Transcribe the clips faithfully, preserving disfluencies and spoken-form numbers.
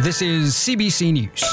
This is C B C News.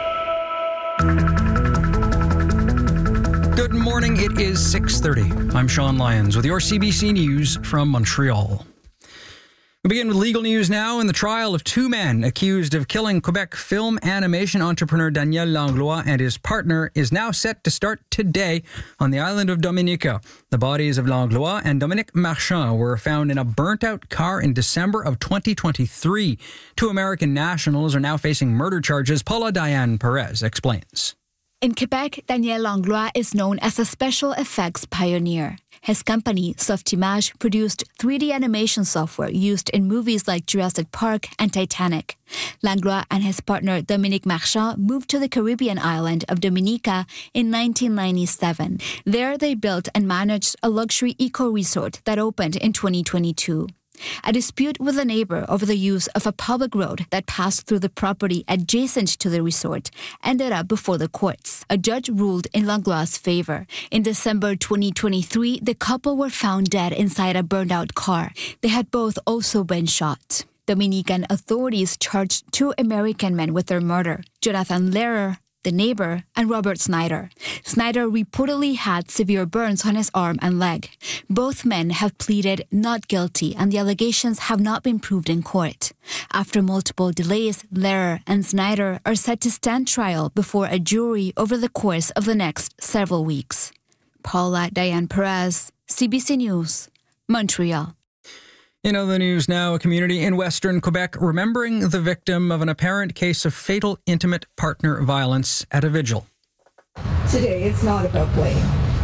Good morning. It is six thirty. I'm Sean Lyons with your C B C News from Montreal. We begin with legal news now. In the trial of two men accused of killing Quebec film animation entrepreneur Daniel Langlois and his partner is now set to start today on the island of Dominica. The bodies of Langlois and Dominique Marchand were found in a burnt-out car in December of twenty twenty-three. Two American nationals are now facing murder charges. Paula Diane Perez explains. In Quebec, Daniel Langlois is known as a special effects pioneer. His company, Softimage, produced three D animation software used in movies like Jurassic Park and Titanic. Langlois and his partner Dominique Marchand moved to the Caribbean island of Dominica in nineteen ninety-seven. There, they built and managed a luxury eco-resort that opened in twenty twenty-two. A dispute with a neighbor over the use of a public road that passed through the property adjacent to the resort ended up before the courts. A judge ruled in Langlois' favor. In December twenty twenty-three, the couple were found dead inside a burned-out car. They had both also been shot. Dominican authorities charged two American men with their murder, Jonathan Lehrer, the neighbor, and Robert Snyder. Snyder reportedly had severe burns on his arm and leg. Both men have pleaded not guilty, and the allegations have not been proved in court. After multiple delays, Lehrer and Snyder are set to stand trial before a jury over the course of the next several weeks. Paula Diane Perez, C B C News, Montreal. In other news now, a community in Western Quebec remembering the victim of an apparent case of fatal intimate partner violence at a vigil. Today it's not about Blaine.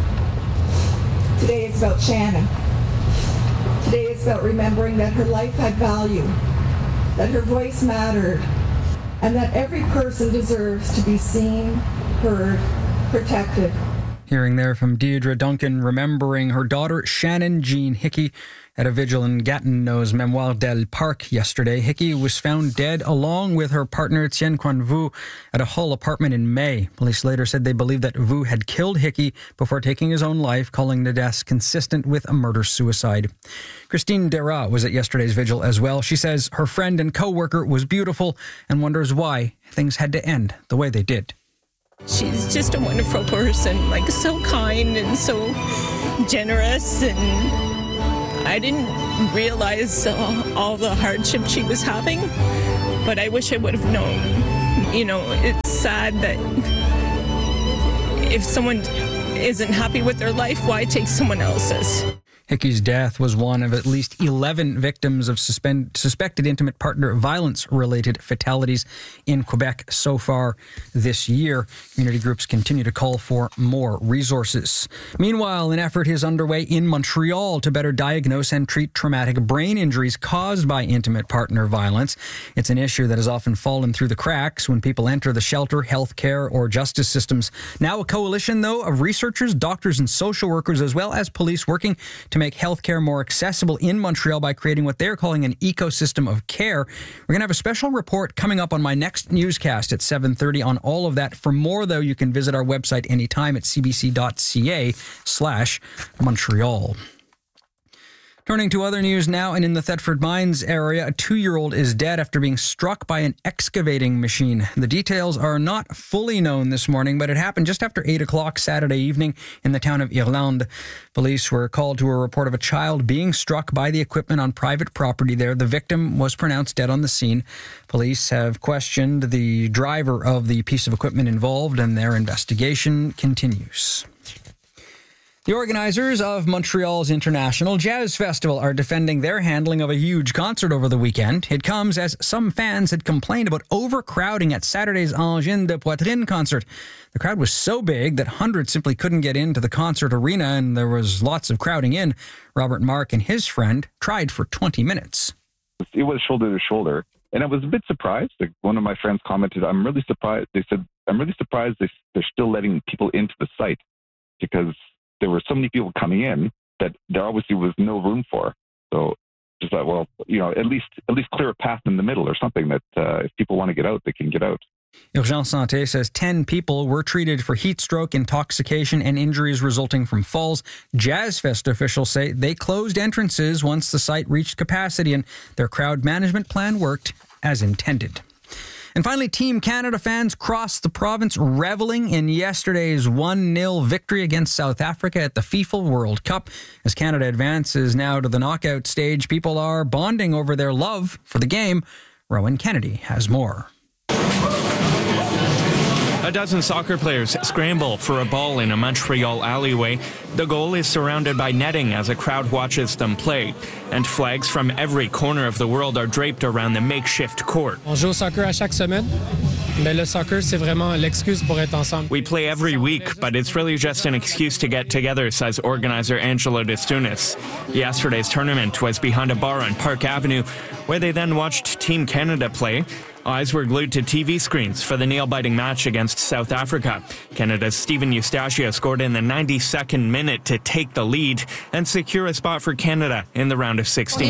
Today it's about Shannon. Today it's about remembering that her life had value, that her voice mattered, and that every person deserves to be seen, heard, protected. Hearing there from Deirdre Duncan remembering her daughter Shannon Jean Hickey at a vigil in Gatineau's Mémoire del Parc yesterday. Hickey was found dead along with her partner Tien Quan Vu at a Hull apartment in May. Police later said they believed that Vu had killed Hickey before taking his own life, calling the deaths consistent with a murder-suicide. Christine Dera was at yesterday's vigil as well. She says her friend and co-worker was beautiful and wonders why things had to end the way they did. She's just a wonderful person, like so kind and so generous, and I didn't realize uh, all the hardship she was having, but I wish I would have known. You know, it's sad that if someone isn't happy with their life, why take someone else's? Hickey's death was one of at least eleven victims of suspend, suspected intimate partner violence-related fatalities in Quebec so far this year. Community groups continue to call for more resources. Meanwhile, an effort is underway in Montreal to better diagnose and treat traumatic brain injuries caused by intimate partner violence. It's an issue that has often fallen through the cracks when people enter the shelter, healthcare, or justice systems. Now a coalition, though, of researchers, doctors, and social workers, as well as police, working to to make healthcare more accessible in Montreal by creating what they're calling an ecosystem of care. We're going to have a special report coming up on my next newscast at seven thirty on all of that. For more, though, you can visit our website anytime at cbc.ca slash Montreal. Turning to other news now, and in the Thetford Mines area, a two-year-old is dead after being struck by an excavating machine. The details are not fully known this morning, but it happened just after eight o'clock Saturday evening in the town of Irlande. Police were called to a report of a child being struck by the equipment on private property there. The victim was pronounced dead on the scene. Police have questioned the driver of the piece of equipment involved, and their investigation continues. The organizers of Montreal's International Jazz Festival are defending their handling of a huge concert over the weekend. It comes as some fans had complained about overcrowding at Saturday's Angine de Poitrine concert. The crowd was so big that hundreds simply couldn't get into the concert arena, and there was lots of crowding in. Robert Mark and his friend tried for twenty minutes. It was shoulder to shoulder, and I was a bit surprised. Like, one of my friends commented, I'm really surprised. They said, I'm really surprised they, they're still letting people into the site, because there were so many people coming in that there obviously was no room for. So just thought, well, you know, at least at least clear a path in the middle or something that uh, if people want to get out, they can get out. Urgence Santé says ten people were treated for heat stroke, intoxication, and injuries resulting from falls. Jazz Fest officials say they closed entrances once the site reached capacity, and their crowd management plan worked as intended. And finally, Team Canada fans crossed the province reveling in yesterday's one nil victory against South Africa at the FIFA World Cup. As Canada advances now to the knockout stage, people are bonding over their love for the game. Rowan Kennedy has more. A dozen soccer players scramble for a ball in a Montreal alleyway. The goal is surrounded by netting as a crowd watches them play. And flags from every corner of the world are draped around the makeshift court. On joue au soccer à chaque semaine, mais le soccer, c'est vraiment l'excuse pour être ensemble. We play every week, but it's really just an excuse to get together, says organizer Angelo Destunis. Yesterday's tournament was behind a bar on Park Avenue, where they then watched Team Canada play. Eyes were glued to T V screens for the nail-biting match against South Africa. Canada's Stephen Eustachio scored in the ninety-second minute to take the lead and secure a spot for Canada in the round of sixteen.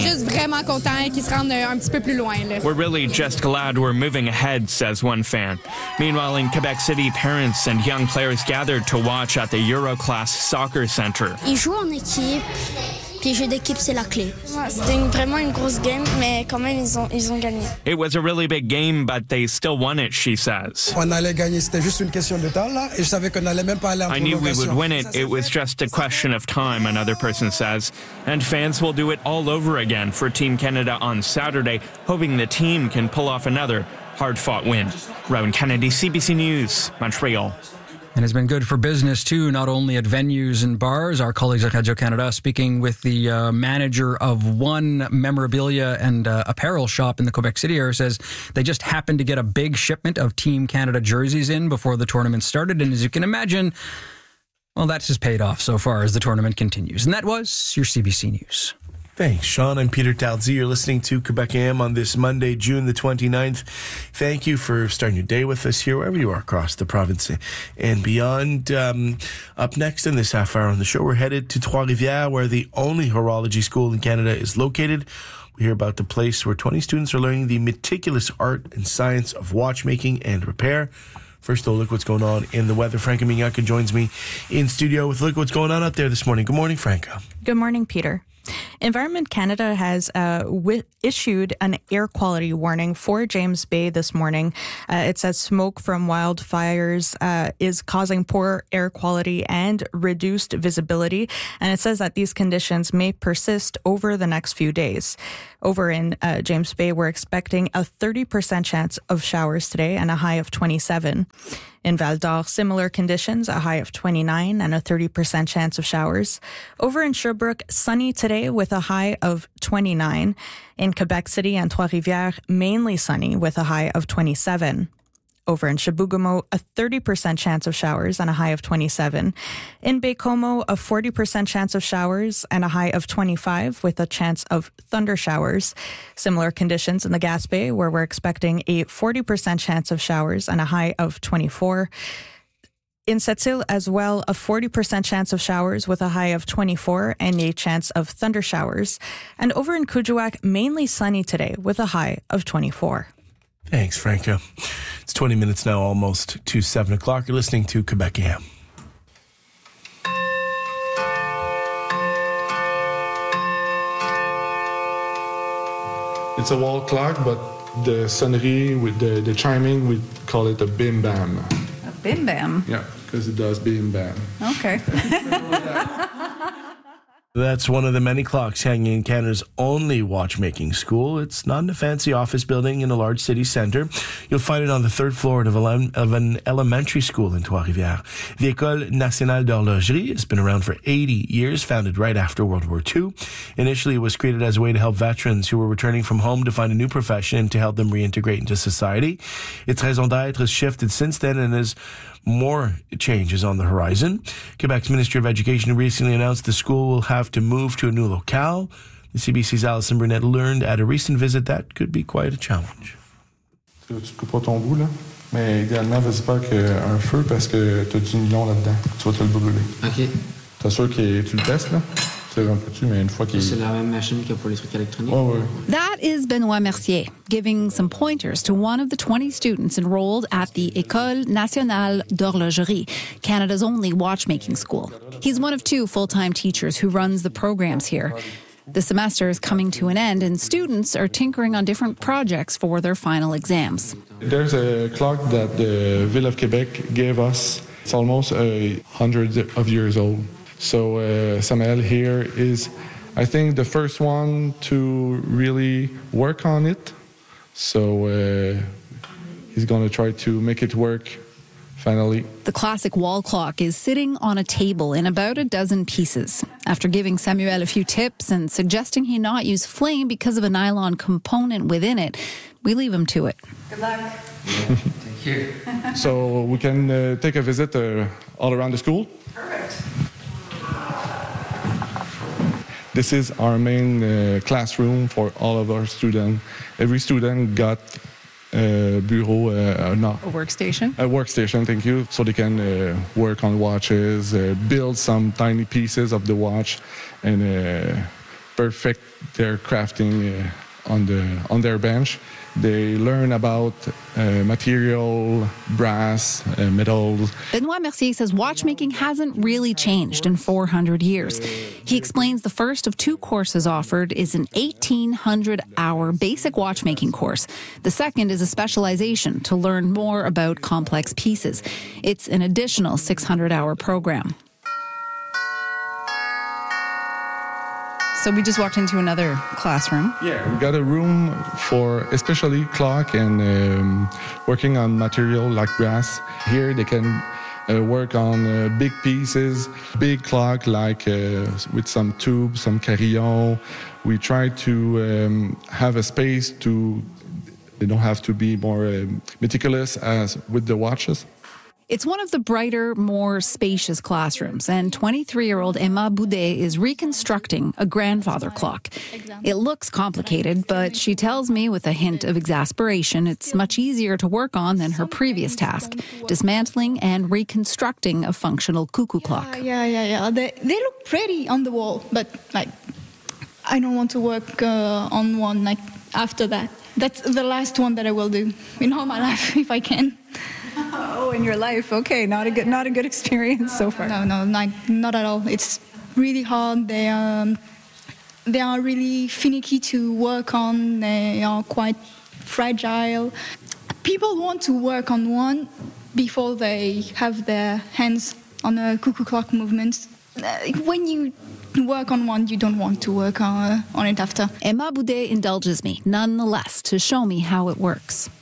We're really just glad we're moving ahead, says one fan. Meanwhile, in Quebec City, parents and young players gathered to watch at the Euroclass Soccer Centre. Ils jouent en équipe. Puis jeu d'équipe, c'est la clé. C'était une, vraiment une grosse game, mais quand même, ils ont, ils ont gagné. It was a really big game, but they still won it, she says. On allait gagner, c'était juste une question de temps, là, et je savais qu'on n'allait même pas aller en I knew we would win it. It was just a question of time, another person says. And fans will do it all over again for Team Canada on Saturday, hoping the team can pull off another hard-fought win. Rowan Kennedy, C B C News, Montreal. And has been good for business, too, not only at venues and bars. Our colleagues at Radio-Canada speaking with the uh, manager of one memorabilia and uh, apparel shop in the Quebec City area says they just happened to get a big shipment of Team Canada jerseys in before the tournament started. And as you can imagine, well, that's just paid off so far as the tournament continues. And that was your C B C News. Thanks, Sean. I'm Peter Talzi. You're listening to Quebec A M on this Monday, June the twenty-ninth. Thank you for starting your day with us here, wherever you are across the province and beyond. Um, up next in this half hour on the show, we're headed to Trois-Rivières, where the only horology school in Canada is located. We hear about the place where twenty students are learning the meticulous art and science of watchmaking and repair. First, though, look what's going on in the weather. Franca Mignacca joins me in studio with look what's going on out there this morning. Good morning, Franca. Good morning, Peter. Environment Canada has uh, w- issued an air quality warning for James Bay this morning. Uh, it says smoke from wildfires uh, is causing poor air quality and reduced visibility. And it says that these conditions may persist over the next few days. Over in uh, James Bay, we're expecting a thirty percent chance of showers today and a high of twenty-seven. In Val d'Or, similar conditions, a high of twenty-nine and a thirty percent chance of showers. Over in Sherbrooke, sunny today with a high of twenty-nine. In Quebec City and Trois-Rivières, mainly sunny with a high of twenty-seven. Over in Chibougamau, a thirty percent chance of showers and a high of twenty-seven. In Baie-Comeau, a forty percent chance of showers and a high of twenty-five with a chance of thunder showers. Similar conditions in the Gaspé, where we're expecting a forty percent chance of showers and a high of twenty-four. In Sept-Îles as well, a forty percent chance of showers with a high of twenty-four and a chance of thunder showers. And over in Kuujjuaq, mainly sunny today with a high of twenty-four. Thanks, Franca. It's twenty minutes now, almost to seven o'clock. You're listening to Quebec A M. It's a wall clock, but the sonnerie with the, the chiming, we call it a bim bam. A bim bam? Yeah, because it does bim bam. Okay. That's one of the many clocks hanging in Canada's only watchmaking school. It's not in a fancy office building in a large city centre. You'll find it on the third floor of an elementary school in Trois-Rivières. The École nationale d'horlogerie has been around for eighty years, founded right after World War Two. Initially, it was created as a way to help veterans who were returning from home to find a new profession and to help them reintegrate into society. Its raison d'être has shifted since then and is more changes on the horizon. Quebec's Ministry of Education recently announced the school will have to move to a new locale. The C B C's Alison Burnett learned at a recent visit that could be quite a challenge. Tu ne coupes pas ton bout, là, mais idéalement, vas-y pas avec un feu parce que tu as du nylon là-dedans. Tu vas te le brûler. OK. T'assures que tu le testes, là? C'est un peu-tu, mais une fois qu'il... C'est la même machine que pour les trucs électroniques. Oh, ouais. That is Benoit Mercier giving some pointers to one of the twenty students enrolled at the École nationale d'horlogerie, Canada's only watchmaking school. He's one of two full-time teachers who runs the programs here. The semester is coming to an end and students are tinkering on different projects for their final exams. There's a clock that the Ville of Quebec gave us. It's almost a hundred of years old. So uh, Samuel here is, I think, the first one to really work on it. So uh, he's going to try to make it work finally. The classic wall clock is sitting on a table in about a dozen pieces. After giving Samuel a few tips and suggesting he not use flame because of a nylon component within it, we leave him to it. Good luck. Thank you. So we can uh, take a visit uh, all around the school. Perfect. This is our main uh, classroom for all of our students. Every student got a bureau, uh, no, A workstation? a workstation, thank you, so they can uh, work on watches, uh, build some tiny pieces of the watch, and uh, perfect their crafting uh, on the on their bench. They learn about uh, material, brass, uh, metals. Benoit Mercier says watchmaking hasn't really changed in four hundred years. He explains the first of two courses offered is an eighteen hundred hour basic watchmaking course. The second is a specialization to learn more about complex pieces. It's an additional six hundred hour program. So we just walked into another classroom. Yeah, we got a room for especially clock and um, working on material like brass. Here they can uh, work on uh, big pieces, big clock like uh, with some tubes, some carillon. We try to um, have a space to, they don't have to be more uh, meticulous as with the watches. It's one of the brighter, more spacious classrooms, and twenty-three-year-old Emma Boudet is reconstructing a grandfather clock. It looks complicated, but she tells me with a hint of exasperation it's much easier to work on than her previous task, dismantling and reconstructing a functional cuckoo clock. Yeah, yeah, yeah. They, they look pretty on the wall, but like, I don't want to work uh, on one like after that. That's the last one that I will do in all my life, if I can. Oh, in your life, okay, not a good, not a good experience so far. No, no, not, not at all. It's really hard. They um, they are really finicky to work on. They are quite fragile. People want to work on one before they have their hands on a cuckoo clock movement. Uh, when you work on one, you don't want to work on, uh, on it after. Emma Boudet indulges me, nonetheless, to show me how it works.